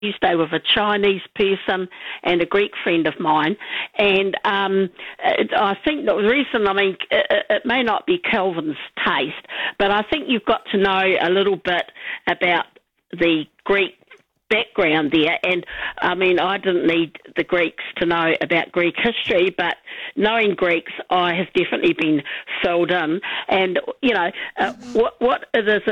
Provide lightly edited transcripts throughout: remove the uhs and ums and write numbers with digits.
Tuesday with a Chinese person and a Greek friend of mine, and I think the reason, it may not be Kelvin's taste, but I think you've got to know a little bit about the Greek background there, and I didn't need the Greeks to know about Greek history, but knowing Greeks, I have definitely been filled in, and what it is,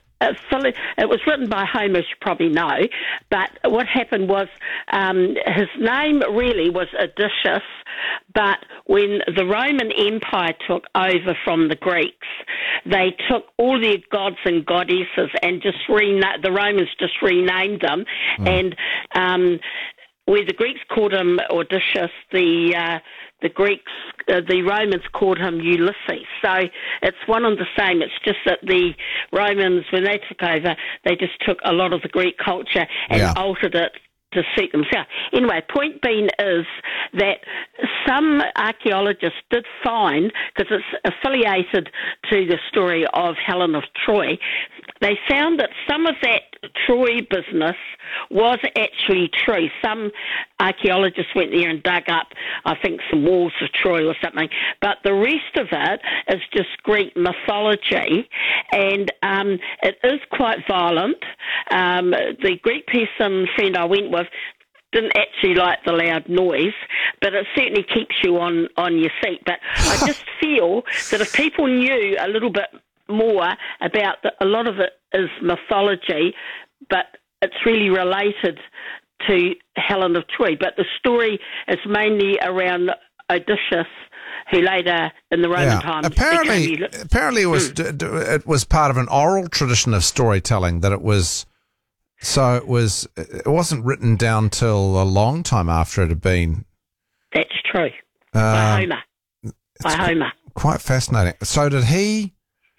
it was written by Homer, as you probably know, but what happened was his name really was Odysseus, but when the Roman Empire took over from the Greeks, they took all their gods and goddesses and the Romans just renamed them, and where the Greeks called him Odysseus, the Greeks, the Romans called him Ulysses. So it's one and the same. It's just that the Romans, when they took over, they just took a lot of the Greek culture and altered it to suit themselves. Anyway, point being is that some archaeologists did find, because it's affiliated to the story of Helen of Troy, they found that some of that Troy business was actually true. Some archaeologists went there and dug up, I think, some walls of Troy or something, but the rest of it is just Greek mythology, and it is quite violent. The Greek person friend I went with didn't actually like the loud noise, but it certainly keeps you on your feet. But I just feel that if people knew a little bit more about a lot of it is mythology, but it's really related to Helen of Troy. But the story is mainly around Odysseus, who later in the Roman times apparently it was part of an oral tradition of storytelling that it was. So it wasn't written down till a long time after it had been. That's true. By Homer. Quite fascinating. So did he?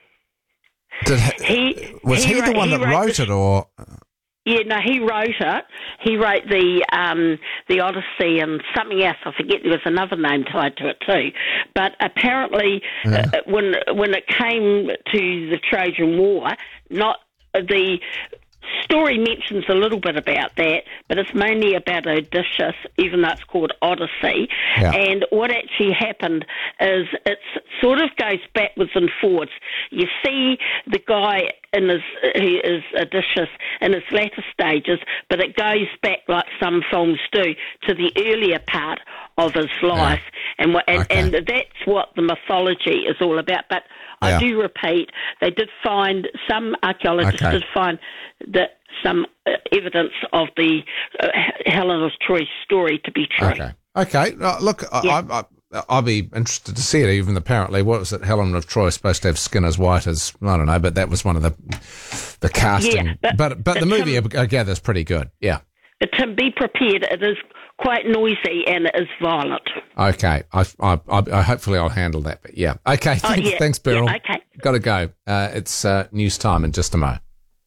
Was he the one that wrote it, or? Yeah, no, he wrote it. He wrote the Odyssey and something else. I forget, there was another name tied to it too. But apparently, when it came to the Trojan War, not the story mentions a little bit about that, but it's mainly about Odysseus, even though it's called Odyssey. Yeah. And what actually happened is it sort of goes backwards and forwards. You see the guy he is Odysseus in his latter stages, but it goes back, like some films do, to the earlier part of his life, and that's what the mythology is all about. But I do repeat, they did find, some archaeologists did find that some evidence of the Helen of Troy story to be true. Okay. Look, I'll be interested to see it. Even apparently, what was it? Helen of Troy is supposed to have skin as white as, I don't know, but that was one of the casting. Yeah, but the movie, I gather, is pretty good. Yeah. To be prepared, it is quite noisy and it is violent. Okay. I hopefully I'll handle that. But yeah. Okay. Thanks, Beryl. Yeah, okay. Got to go. It's news time in just a moment.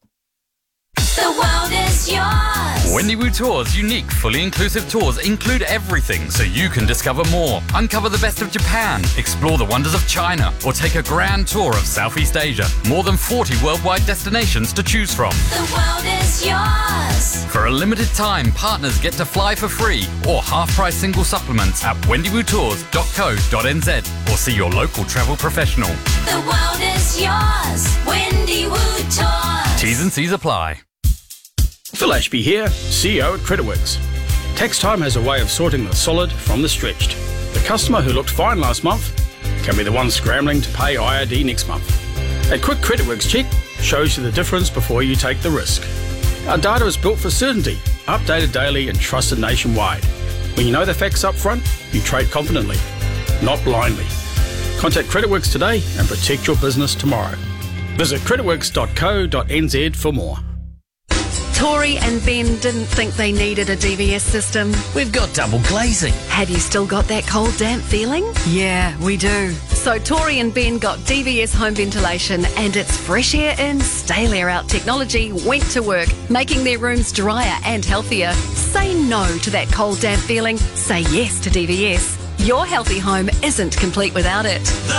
The world is yours. Wendy Wu Tours' unique, fully inclusive tours include everything so you can discover more. Uncover the best of Japan, explore the wonders of China, or take a grand tour of Southeast Asia. More than 40 worldwide destinations to choose from. The world is yours. For a limited time, partners get to fly for free or half-price single supplements at wendywoottours.co.nz or see your local travel professional. The world is yours. Wendy Wu Tours. T's and C's apply. Phil Ashby here, CEO at CreditWorks. Tax time has a way of sorting the solid from the stretched. The customer who looked fine last month can be the one scrambling to pay IRD next month. A quick CreditWorks check shows you the difference before you take the risk. Our data is built for certainty, updated daily and trusted nationwide. When you know the facts up front, you trade confidently, not blindly. Contact CreditWorks today and protect your business tomorrow. Visit creditworks.co.nz for more. Tori and Ben didn't think they needed a DVS system. We've got double glazing. Have you still got that cold, damp feeling? Yeah, we do. So Tori and Ben got DVS home ventilation, and its fresh air in, stale air out technology went to work, making their rooms drier and healthier. Say no to that cold, damp feeling. Say yes to DVS. Your healthy home isn't complete without it.